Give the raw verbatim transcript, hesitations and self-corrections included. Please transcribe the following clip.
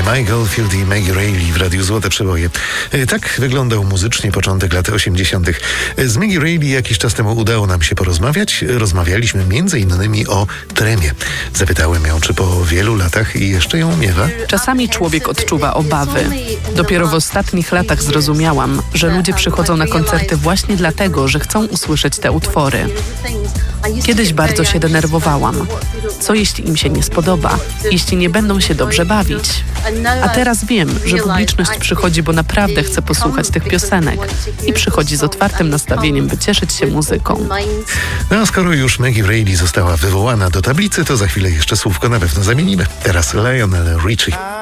Mike Oldfield i Maggie Reilly w Radiu Złote Przeboje. Tak wyglądał muzycznie początek lat osiemdziesiątych. Z Maggie Reilly jakiś czas temu udało nam się porozmawiać. Rozmawialiśmy między innymi o tremie. Zapytałem ją, czy po wielu latach jeszcze ją miewa. Czasami człowiek odczuwa obawy. Dopiero w ostatnich latach zrozumiałam, że ludzie przychodzą na koncerty właśnie dlatego, że chcą usłyszeć te utwory. Kiedyś bardzo się denerwowałam. Co jeśli im się nie spodoba? Jeśli nie będą się dobrze bawić? A teraz wiem, że publiczność przychodzi, bo naprawdę chce posłuchać tych piosenek i przychodzi z otwartym nastawieniem, by cieszyć się muzyką. No a skoro już Maggie Reilly została wywołana do tablicy, to za chwilę jeszcze słówko na pewno zamienimy. Teraz Lionel Richie.